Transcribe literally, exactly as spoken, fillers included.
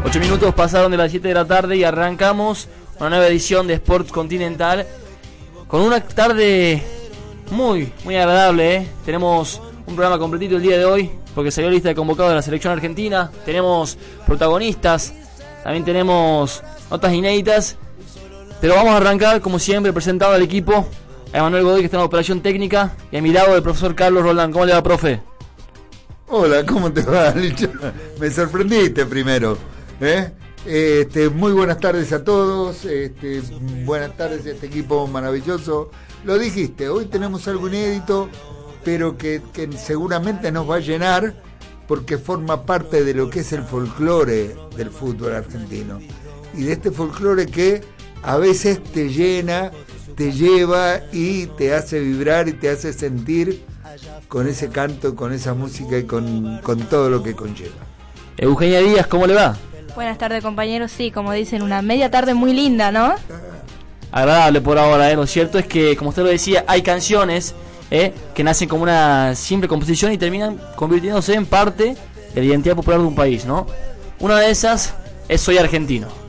Ocho minutos pasaron de las siete de la tarde y arrancamos una nueva edición de Sports Continental con una tarde muy, muy agradable, ¿eh? Tenemos un programa completito el día de hoy porque salió lista de convocados de la selección argentina. Tenemos protagonistas, también tenemos notas inéditas, pero vamos a arrancar como siempre presentado al equipo, a Emanuel Godoy, que está en la operación técnica, y a mi lado el profesor Carlos Roldán. ¿Cómo le va, profe? Hola, ¿cómo te va, Licha? Me sorprendiste primero, ¿eh? Este, muy buenas tardes a todos, este, buenas tardes a este equipo maravilloso. Lo dijiste, hoy tenemos algo inédito, pero que, que seguramente nos va a llenar porque forma parte de lo que es el folclore del fútbol argentino. Y de este folclore que a veces te llena, te lleva y te hace vibrar y te hace sentir con ese canto, con esa música y con, con todo lo que conlleva. Eugenia Díaz, ¿cómo le va? Buenas tardes, compañeros. Sí, como dicen, una media tarde muy linda, ¿no? Agradable por ahora, ¿eh? Lo cierto es que, como usted lo decía, hay canciones ¿eh? que nacen como una simple composición y terminan convirtiéndose en parte de la identidad popular de un país, ¿no? Una de esas es Soy Argentino.